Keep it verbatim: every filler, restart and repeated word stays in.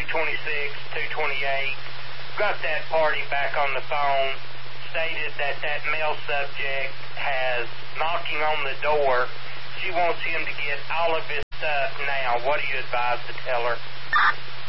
twenty-six, two twenty-eight. Got that party back on the phone, stated that that male subject has knocking on the door. She wants him to get all of his stuff now. What do you advise to tell her?